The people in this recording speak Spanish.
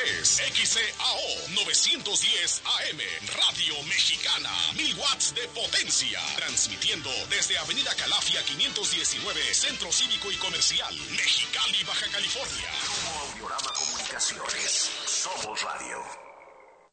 es XCAO 910 AM, Radio Mexicana, 1000 watts de potencia, transmitiendo desde Avenida Calafia 519, Centro Cívico y Comercial, Mexicali, Baja California. Audiorama Comunicaciones, somos radio.